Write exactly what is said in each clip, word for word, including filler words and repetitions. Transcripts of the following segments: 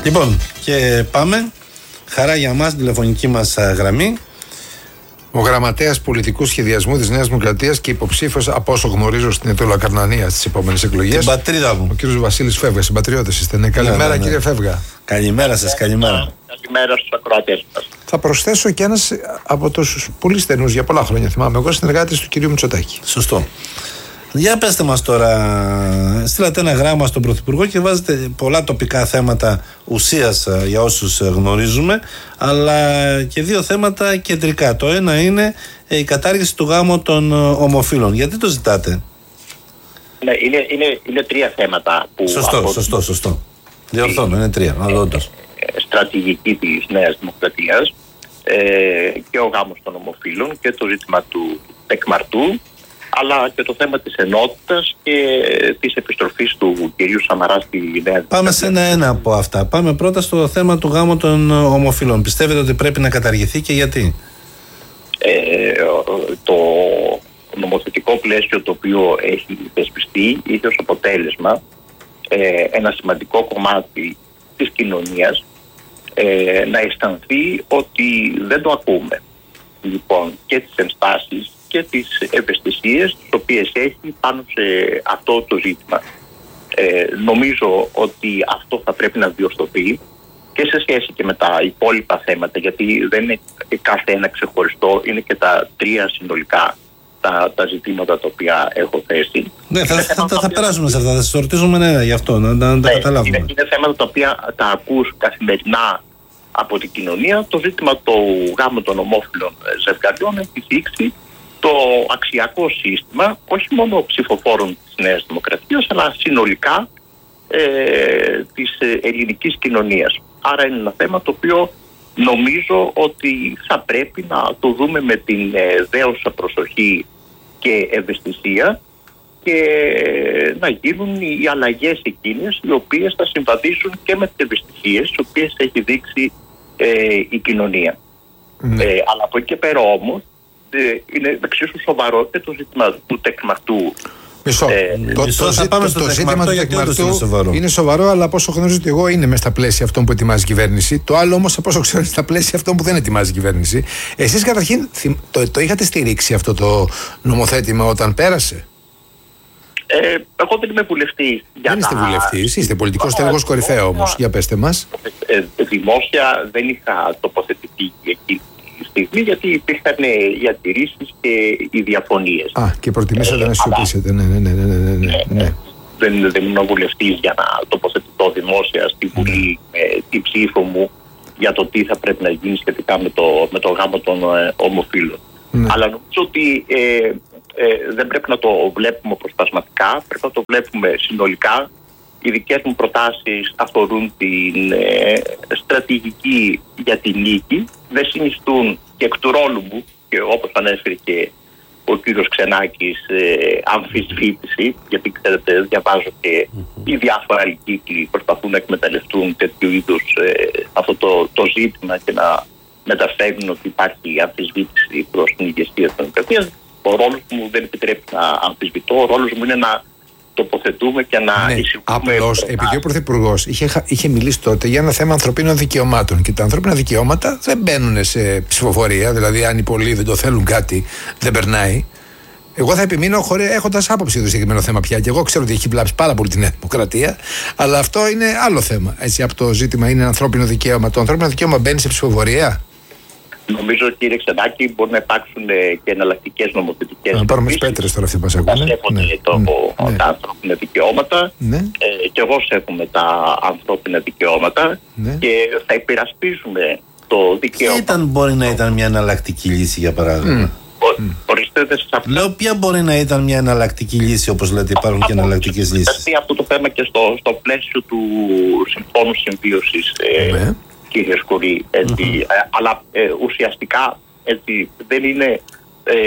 Λοιπόν, και πάμε. Χαρά για μας, τηλεφωνική μας γραμμή. Ο γραμματέας πολιτικού σχεδιασμού της Νέας Δημοκρατίας και υποψήφιος, από όσο γνωρίζω, στην Αιτωλοκαρνανία στις επόμενες εκλογές. Την πατρίδα μου. Ο κύριος Βασίλης Φεύγα. Συμπατριώτες είστε. Ναι. Καλημέρα, ναι, ναι, ναι. Κύριε Φεύγα. Καλημέρα σας, καλημέρα. Καλημέρα στους ακροατές μας. Θα προσθέσω και ένας από τους πολύ στενούς για πολλά χρόνια, θυμάμαι εγώ, συνεργάτης του κυρίου Μητσοτάκη. Σωστό. Για πέστε μας τώρα, στείλατε ένα γράμμα στον Πρωθυπουργό και βάζετε πολλά τοπικά θέματα ουσίας για όσους γνωρίζουμε, αλλά και δύο θέματα κεντρικά. Το ένα είναι η κατάργηση του γάμου των ομοφύλων. Γιατί το ζητάτε? Ναι, είναι, είναι, είναι τρία θέματα που... Σωστό, από... σωστό, σωστό. Διορθώνω, είναι τρία, αλλά όντως. Στρατηγική της Νέας Δημοκρατίας, ε, και ο γάμος των ομοφύλων και το ζήτημα του τεκμαρτού, αλλά και το θέμα της ενότητας και της επιστροφής του κυρίου Σαμαρά στη Νέα Δημοκρατία. Πάμε σε ένα-ένα από αυτά. Πάμε πρώτα στο θέμα του γάμου των ομοφύλων. Πιστεύετε ότι πρέπει να καταργηθεί και γιατί? Ε, το νομοθετικό πλαίσιο το οποίο έχει θεσπιστεί είχε ως αποτέλεσμα ε, ένα σημαντικό κομμάτι της κοινωνίας ε, να αισθανθεί ότι δεν το ακούμε. Λοιπόν, και τις ενστάσεις και τις ευαισθησίες τις οποίες έχει πάνω σε αυτό το ζήτημα. Ε, νομίζω ότι αυτό θα πρέπει να διορθωθεί και σε σχέση και με τα υπόλοιπα θέματα, γιατί δεν είναι κάθε ένα ξεχωριστό, είναι και τα τρία συνολικά τα, τα ζητήματα τα οποία έχω θέσει. Ναι, θα, θα, θα, θα περάσουμε σε αυτά, θα σας ρωτήσουμε ναι, γι' αυτό, να, να, να τα ναι, καταλάβουμε. Είναι, είναι θέματα τα οποία τα ακούς καθημερινά από την κοινωνία. Το ζήτημα του γάμου των ομόφυλων ζευγαριών έχει θίξει το αξιακό σύστημα, όχι μόνο ψηφοφόρων της Νέας Δημοκρατίας, αλλά συνολικά ε, της ελληνικής κοινωνίας. Άρα είναι ένα θέμα το οποίο νομίζω ότι θα πρέπει να το δούμε με την δέουσα προσοχή και ευαισθησία και να γίνουν οι αλλαγές εκείνες οι οποίες θα συμβαδίσουν και με τις ευαισθησίες τις οποίες έχει δείξει ε, η κοινωνία. Mm. Ε, αλλά από εκεί και πέρα όμως είναι εξίσου σοβαρό και το ζήτημα του τεκμαρτού. Μισό. Ε, το, το, το, το, το, το ζήτημα του τεκμαρτού είναι σοβαρό. είναι σοβαρό, αλλά από όσο γνωρίζω ότι εγώ είναι μέσα στα πλαίσια αυτών που ετοιμάζει η κυβέρνηση. Το άλλο όμως, από όσο ξέρω, είναι στα πλαίσια αυτών που δεν ετοιμάζει η κυβέρνηση. Εσείς καταρχήν το, το είχατε στηρίξει αυτό το νομοθέτημα όταν πέρασε? Ε, εγώ δεν είμαι βουλευτής. Δεν είστε να... βουλευτής, είστε πολιτικός στέλεχος κορυφαίο όμως. Για πέστε μας. Ε, δημόσια δεν είχα τοποθετηθεί εκεί στιγμή, γιατί υπήρχαν οι αντιρρήσεις και οι διαφωνίες. Α, και προτιμήσατε ε, να σιωπήσετε. Ναι, ναι, ναι, ναι, ναι, ναι, ναι. Δεν, δεν ήμουν βουλευτής για να τοποθετηθώ δημόσια στη Βουλή με ναι. την ψήφο μου για το τι θα πρέπει να γίνει σχετικά με το, με το γάμο των ε, ομοφύλων. Ναι. Αλλά νομίζω ότι ε, ε, δεν πρέπει να το βλέπουμε αποσπασματικά, πρέπει να το βλέπουμε συνολικά. Οι δικές μου προτάσεις αφορούν την ε, στρατηγική για την νίκη, δεν συνιστούν και εκ του ρόλου μου, και όπως ανέφερε και ο κύριος Ξενάκης, ε, αμφισβήτηση, γιατί ξέρετε διαβάζω και mm-hmm. οι διάφορα άλλοι κύκλοι προσπαθούν να εκμεταλλευτούν τέτοιου είδους ε, αυτό το, το ζήτημα και να μεταφέρουν ότι υπάρχει αμφισβήτηση προς την ηγεσία της Δημοκρατίας. Ο ρόλος μου δεν επιτρέπει να αμφισβητώ, ο ρόλος μου είναι να τοποθετούμε και να ναι, εισηγούμε. Απλώς, επειδή ο Πρωθυπουργός είχε, είχε μιλήσει τότε για ένα θέμα ανθρωπίνων δικαιωμάτων και τα ανθρώπινα δικαιώματα δεν μπαίνουν σε ψηφοφορία, δηλαδή αν οι πολλοί δεν το θέλουν κάτι, δεν περνάει. Εγώ θα επιμείνω έχοντας άποψη για το συγκεκριμένο θέμα πια, και εγώ ξέρω ότι έχει βλάψει πάρα πολύ την Νέα Δημοκρατία, αλλά αυτό είναι άλλο θέμα. Έτσι, από το ζήτημα είναι ανθρώπινο δικαίωμα. Το ανθρώπινο δικαίωμα μπαίνει σε ψηφοφορία. Νομίζω, κύριε Ξενάκη, μπορεί να υπάρξουν και εναλλακτικές νομοθετικές. Να πάρουμε τις πέτρες τώρα αυτοί που μας ακούνε. Να σέβονται ναι, το, ναι. τα ανθρώπινα δικαιώματα. Ναι. Ε, και εγώ σέβομαι τα ανθρώπινα δικαιώματα ναι. και θα υπερασπίζουμε το δικαίωμα. Ποια ήταν, μπορεί να ήταν μια εναλλακτική λύση, για παράδειγμα? Mm. Ο, ορίστε, δεν σας... Λέω, ποια μπορεί να ήταν μια εναλλακτική λύση, όπως λέτε, υπάρχουν Α, και εναλλακτικές λύσεις. Αυτό το θέμα και στο, στο πλαίσιο του Συμφώνου Συμβίωσης. Ε, ναι. Κύριε Σκουρή, έτσι, mm-hmm. αλλά ε, ουσιαστικά έτσι, δεν είναι, ε,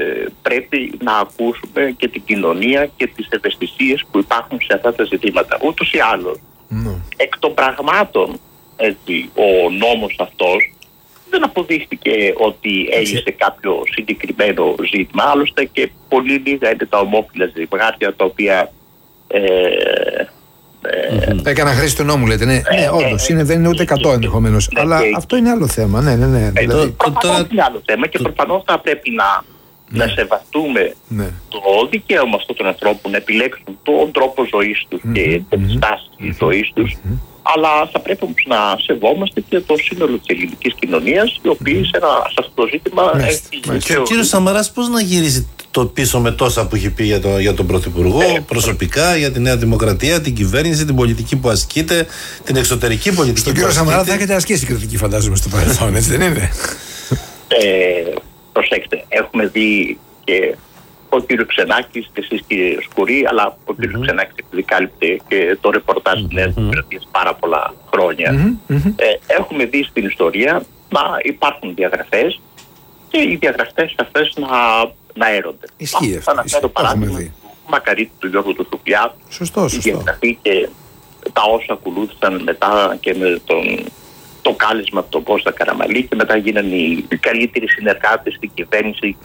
πρέπει να ακούσουμε και την κοινωνία και τις ευαισθησίες που υπάρχουν σε αυτά τα ζητήματα. Ούτως ή άλλως, mm. εκ των πραγμάτων, έτσι, ο νόμος αυτός δεν αποδείχθηκε ότι έλυσε κάποιο συγκεκριμένο ζήτημα. Άλλωστε και πολύ λίγα είναι τα ομόφυλα ζευγάρια τα οποία ε, Ε, Έκανα χρήση του νόμου, λέτε. Ναι, ε, ναι όντως. ε, δεν είναι ούτε εκατό ενδεχομένως. Ναι, αλλά και, αυτό είναι άλλο θέμα. Ναι, ναι, ναι. Ε, δηλαδή, προφανώς τώρα, είναι άλλο θέμα και προφανώς θα πρέπει να, ναι. να σεβαστούμε ναι. το δικαίωμα αυτών των ανθρώπων να επιλέξουν τον τρόπο ζωής τους mm-hmm. και τις mm-hmm. στάσεις της ζωής τους. Mm-hmm. Αλλά θα πρέπει όμως να σεβόμαστε και το σύνολο της ελληνικής κοινωνίας, η οποία mm-hmm. σε ένα σε αυτό το ζήτημα Μάλιστα, έχει. μάλιστα. Και ο κύριος Σαμαράς πώς να γυρίσει το πίσω με τόσα που έχει πει για, το, για τον Πρωθυπουργό, ε, προσωπικά, για τη Νέα Δημοκρατία, την κυβέρνηση, την πολιτική που ασκείται, την εξωτερική πολιτική Στον που κύριο ασκείται. Σαμαρά θα έχετε ασκήσει κριτική, φαντάζομαι, στο παρελθόν, έτσι δεν είναι? Ε, προσέξτε, έχουμε δει και ο κύριος Ξενάκης και εσείς κύριε Σκουρή, αλλά ο κύριος mm-hmm. Ξενάκης επειδή κάλυπτε και το ρεπορτάζ της Νέας Δημοκρατίας πάρα πολλά χρόνια. Mm-hmm. Mm-hmm. Ε, έχουμε δει στην ιστορία να υπάρχουν διαγραφές και οι διαγραφές αυτές να, να έρονται. Ισχύει αυτό. Θα αναφέρω παράδειγμα του Μακαρίτη, του Γιώργου του Σουφλιά, σωστό, η σωστό. διαγραφή και τα όσα ακολούθησαν μετά και με τον, το κάλεσμα από τον Κώστα Καραμαλή και μετά γίνανε οι, οι καλύτεροι συνεργάτες στην κυβέρνηση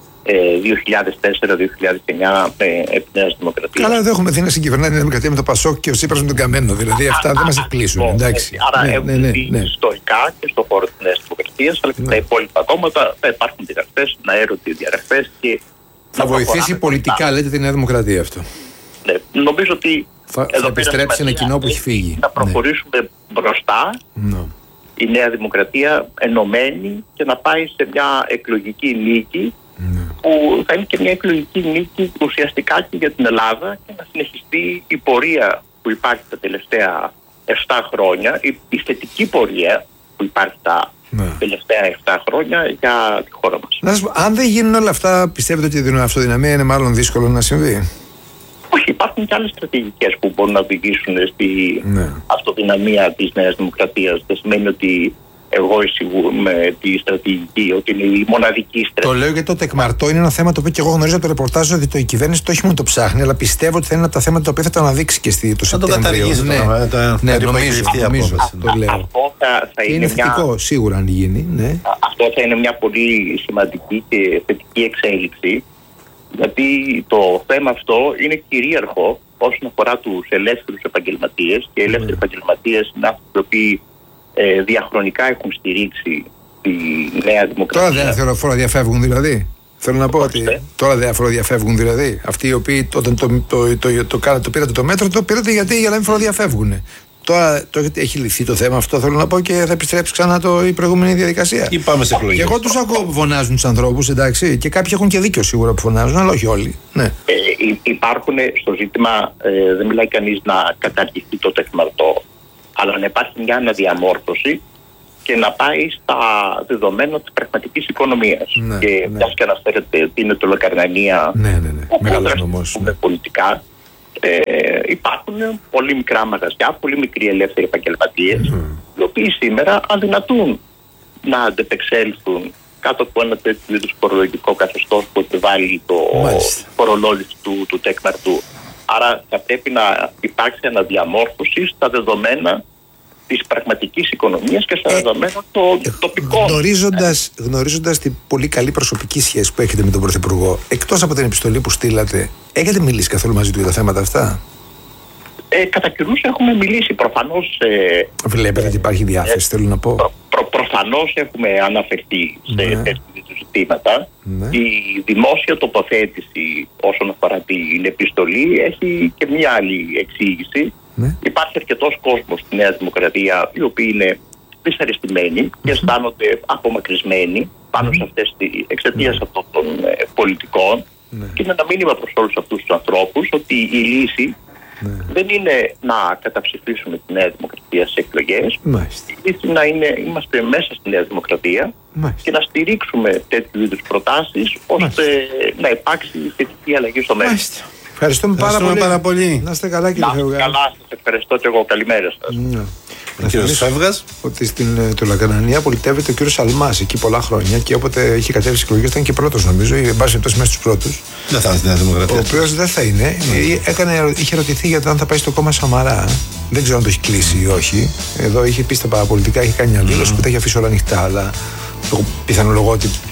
δύο χιλιάδες τέσσερα δύο χιλιάδες εννιά με τη Νέα Δημοκρατία. Καλά, εδώ έχουμε δει να συγκυβερνάει η Νέα Δημοκρατία με το Πασόκ και ο Τσίπρας με τον Καμένο. Δηλαδή αυτά δεν μας εκπλήσουν. Εντάξει. Άρα ναι, έχουμε ναι, ναι, δει ναι. ιστορικά και στον χώρο της Νέας Δημοκρατίας, αλλά και ναι. στα υπόλοιπα κόμματα θα υπάρχουν διαγραφές, να έρονται οι διαγραφές και. Θα βοηθήσει πολιτικά, λέτε, τη Νέα Δημοκρατία αυτό. Ναι, νομίζω ότι. Θα, θα επιστρέψει ένα κοινό που έχει φύγει. Να προχωρήσουμε ναι. μπροστά. Ναι. Η Νέα Δημοκρατία ενωμένη και να πάει σε μια εκλογική νίκη. Ναι. Που θα είναι και μια εκλογική νίκη ουσιαστικά και για την Ελλάδα και να συνεχιστεί η πορεία που υπάρχει τα τελευταία επτά χρόνια, η, η θετική πορεία που υπάρχει τα ναι. τελευταία επτά χρόνια για τη χώρα μας. Να σας πω, αν δεν γίνουν όλα αυτά, πιστεύετε ότι η αυτοδυναμία είναι μάλλον δύσκολο να συμβεί? Όχι, υπάρχουν και άλλες στρατηγικές που μπορούν να οδηγήσουν στη ναι. αυτοδυναμία της Νέας Δημοκρατίας. Δεν σημαίνει ότι εγώ εισηγούμε τη στρατηγική, ότι είναι η μοναδική στρατηγική. Το λέω γιατί το τεκμαρτό είναι ένα θέμα το οποίο και εγώ γνωρίζω από το ρεπορτάζ ότι το, η κυβέρνηση το όχι μόνο το ψάχνει, αλλά πιστεύω ότι θα είναι από τα θέματα τα οποία θα το αναδείξει και στη, το Σεπτέμβριο. Θα το καταργήσει ναι, το, τα, ναι, τα νομίζω, νομίζω α, το λέω. Αυτό θα, θα είναι, είναι θετικό μια... σίγουρα αν γίνει. Ναι. Αυτό θα είναι μια πολύ σημαντική και θετική εξέλιξη, γιατί το θέμα αυτό είναι κυρίαρχο όσον αφορά τους ελεύθερους επαγγελματίες και οι ελεύθεροι mm. επαγγελματίες είναι αυτοί οι οποίοι Ε, διαχρονικά έχουν στηρίξει τη Νέα Δημοκρατία. Τώρα δεν θεωρώ διαφεύγουν δηλαδή. Θέλω να πω ότι τώρα δεν φοροδιαφεύγουν δηλαδή. Αυτοί οι οποίοι όταν το, το, το, το, το, το πήρατε το μέτρο, το πήρατε γιατί για να μην φοροδιαφεύγουν. Τώρα το, έχει λυθεί το θέμα αυτό, θέλω να πω, και θα επιστρέψει ξανά το, η προηγούμενη διαδικασία. Ή πάμε σε εκλογές. Και εγώ τους ακούω που φωνάζουν τους ανθρώπους, εντάξει, και κάποιοι έχουν και δίκιο σίγουρα που φωνάζουν, αλλά όχι όλοι. Ναι. Ε, υπάρχουν στο ζήτημα, ε, δεν μιλάει κανείς να καταργηθεί το τεκμαρτό, αλλά να υπάρχει μια αναδιαμόρφωση και να πάει στα δεδομένα της πραγματικής οικονομίας. Ναι, και ναι. μιας και αναφέρεται ότι είναι το Λοκαρνανία, ναι, ναι, ναι. Μεγάλος νομός, ναι. πολιτικά, ε, υπάρχουν πολύ μικρά μαγαζιά, πολύ μικροί ελεύθεροι επαγγελματίες, mm. οι οποίοι σήμερα αδυνατούν να αντεπεξέλθουν κάτω από ένα τέτοιο είδους φορολογικό καθεστώς που επιβάλλει το φορολόγηση του, του τεκμαρτού. Άρα θα πρέπει να υπάρξει αναδιαμόρφωση στα δεδομένα της πραγματικής οικονομίας και στα ε, δεδομένα των ε, τοπικών. Γνωρίζοντας, γνωρίζοντας την πολύ καλή προσωπική σχέση που έχετε με τον Πρωθυπουργό, εκτός από την επιστολή που στείλατε, έχετε μιλήσει καθόλου μαζί του για τα θέματα αυτά? Ε, κατά καιρούς έχουμε μιλήσει προφανώς. Ε, Βλέπετε ότι υπάρχει διάθεση, ε, θέλω να πω. Προ, προ, προφανώς έχουμε αναφερθεί σε ναι. τέτοιου ζητήματα. Ναι. Η δημόσια τοποθέτηση όσον αφορά την επιστολή έχει και μια άλλη εξήγηση. Ναι. Υπάρχει αρκετός κόσμος στη Νέα Δημοκρατία οι οποίοι είναι δυσαρεστημένοι και αισθάνονται απομακρυσμένοι πάνω σε αυτές τις εξαιτίας ναι. αυτών των ε, πολιτικών. Ναι. Και είναι ένα μήνυμα προς όλους αυτούς τους ανθρώπους ότι η λύση ναι. δεν είναι να καταψηφίσουμε τη Νέα Δημοκρατία σε εκλογές. Μάλιστα. Η λύση να είναι είμαστε μέσα στη Νέα Δημοκρατία. Μάλιστα. Και να στηρίξουμε τέτοιου είδους προτάσεις ώστε Μάλιστα. να υπάρξει θετική αλλαγή στο μέλλον. Ευχαριστούμε πάρα πολύ. πάρα πολύ. Να είστε καλά, κύριε Φεύγα. Καλά, σας ευχαριστώ και εγώ. Καλημέρα σας. Ναι. Ο κύριος Φεύγας. Ότι στην Τουλακανανία πολιτεύεται ο κύριος Αλμάς εκεί πολλά χρόνια και όποτε είχε κατέβει στις εκλογές ήταν και πρώτος, νομίζω, ή εν πάση περιπτώσει μέσα στους πρώτους. Δεν θα είναι στη Νέα Δημοκρατία. Ο οποίος δεν θα είναι. Mm. Έκανε, είχε ρωτηθεί για το αν θα πάει στο κόμμα Σαμαρά. Δεν ξέρω αν το έχει κλείσει ή όχι. Εδώ είχε πει στα παραπολιτικά, είχε κάνει μια δήλωση mm. που τα έχει αφήσει όλα ανοιχτά, αλλά πιθανολογώ ότι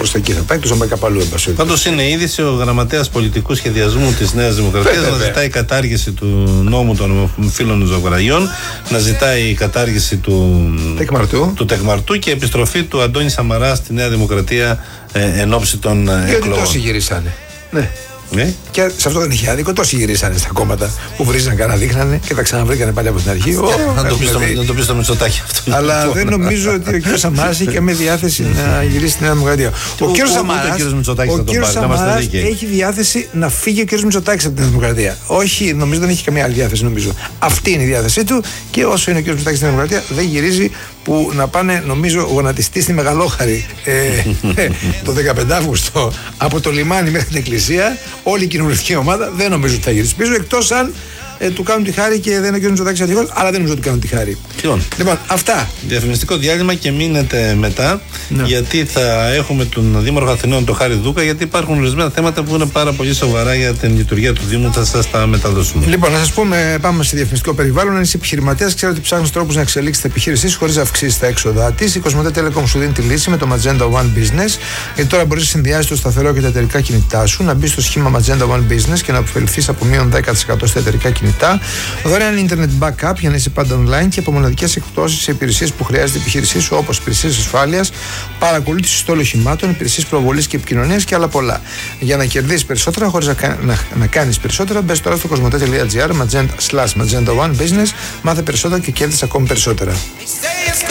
προς τα εκεί θα πάει, εκτός να πάει κάπου αλλού. Πάντως είναι είδηση ο γραμματέας πολιτικού σχεδιασμού της Νέας Δημοκρατίας να ζητάει κατάργηση του νόμου των φίλων ζωγραφιών, να ζητάει η κατάργηση του Τεκμαρτού. του Τεκμαρτού και επιστροφή του Αντώνη Σαμαρά στη Νέα Δημοκρατία ε, εν ώψη των ε, γιατί εκλογών. τόσοι γυρίσανε. Ναι. Ναι. Και σε αυτό δεν είχε άδικο. Τόσοι γυρίσανε στα κόμματα που βρίζαν κανένα, δείχνανε και τα ξαναβρήκανε πάλι από την αρχή. Να το πει στο Μητσοτάκη αυτό. Αλλά δεν νομίζω ότι ο κ. Σαμαράς έχει καμία διάθεση να γυρίσει στη Νέα Δημοκρατία. Ο κ. Σαμαράς έχει διάθεση να φύγει ο κ. Μητσοτάκης από την Νέα Δημοκρατία. Όχι, νομίζω δεν έχει καμία άλλη διάθεση. Νομίζω. Αυτή είναι η διάθεσή του και όσο είναι ο κ. Μητσοτάκης στη Νέα Δημοκρατία δεν γυρίζει που να πάνε, νομίζω, γονατιστή στη Μεγαλόχαρη ε, ε, το δεκαπέντε Αυγούστου από το λιμάνι μέχρι την εκκλησία. Όλη η κοινωνική ομάδα δεν νομίζω ότι θα γυρίσει πίσω, εκτός αν ε, του κάνουν τη χάρη και δεν είναι ο κ. Μητσοτάκης αρχηγός, αλλά δεν νομίζω ότι κάνουν τη χάρη. Λοιπόν, λοιπόν αυτά. Διαφημιστικό διάλειμμα και μείνετε μετά, ναι. γιατί θα έχουμε τον Δήμαρχο Αθηνών, τον Χάρη Δούκα, γιατί υπάρχουν ορισμένα θέματα που είναι πάρα πολύ σοβαρά για την λειτουργία του Δήμου. Θα σας τα μεταδώσουμε. Λοιπόν, να σας πούμε, πάμε σε διαφημιστικό περιβάλλον. Αν είσαι επιχειρηματίας, ξέρω ότι ψάχνεις τρόπους να εξελίξεις την επιχείρησή σου χωρίς να αυξήσεις τα έξοδά της. Η Κοσμοτέ Telecom σου δίνει τη λύση με το Magenta One Business, γιατί τώρα μπορείς να συνδυάσεις το σταθερό και τα εταιρικά κινητά σου, να μπεις στο σχήμα Magenta One Business και να αποφεληθείς από μείον δέκα τοις εκατό στα εταιρικά κινητά. Δωρεάν internet backup για να είσαι πάντα online και από μοναδικές εκπτώσεις σε υπηρεσίες που χρειάζεται η επιχείρησή σου, όπως υπηρεσίες ασφάλειας, παρακολούθηση στόλου οχημάτων, υπηρεσίες προβολής και επικοινωνίας και άλλα πολλά. Για να κερδίσεις περισσότερα χωρίς να, να, να κάνεις περισσότερα, μπες τώρα στο κοσμοτέ τελεία τζι άρ slash Magenta One Business, μάθε περισσότερα και κέρδισε ακόμη περισσότερα.